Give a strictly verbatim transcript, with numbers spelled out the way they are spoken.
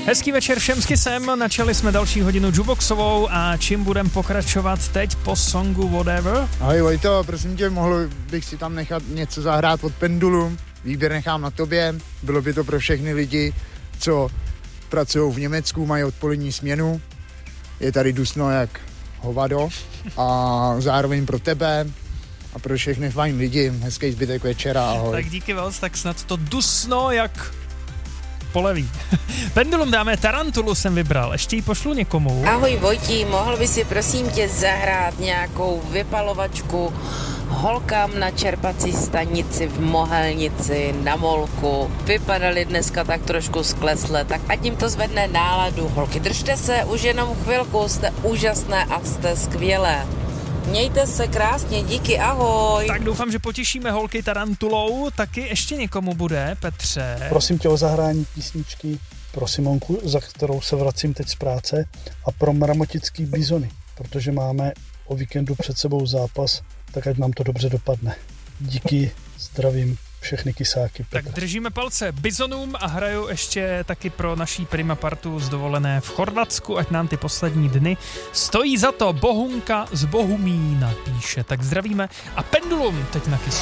Hezký večer všem s Kissem, načali jsme další hodinu jukeboxovou a čím budem pokračovat teď po songu Whatever? Ahoj Vojto, prosím tě, mohl bych si tam nechat něco zahrát od Pendulum, výběr nechám na tobě, bylo by to pro všechny lidi, co pracují v Německu, mají odpolední směnu, je tady dusno jak hovado a zároveň pro tebe a pro všechny fajn lidi, hezký zbytek večera, ahoj. Tak díky moc, tak snad to dusno jak poleví. Pendulum dáme, Tarantulu jsem vybral, ještě ji pošlu někomu. Ahoj Vojtí, mohl by si prosím tě zahrát nějakou vypalovačku holkám na čerpací stanici v Mohelnici, na Molku. Vypadaly dneska tak trošku sklesle, tak ať jim to zvedne náladu. Holky, držte se, už jenom chvilku, jste úžasné a jste skvělé. Mějte se krásně, díky, ahoj. Tak doufám, že potěšíme holky Tarantulou, taky ještě někomu bude, Petře. Prosím tě o zahrání písničky pro Simonku, za kterou se vracím teď z práce, a pro mramotický bizony, protože máme o víkendu před sebou zápas, tak ať nám to dobře dopadne. Díky, zdravím všechny kysáky. Tak Petr. držíme palce bizonům a hraju ještě taky pro naší prima partu z dovolené v Chorvatsku, ať nám ty poslední dny stojí za to. Bohunka z Bohumína píše, tak zdravíme a Pendulum teď na Kissu.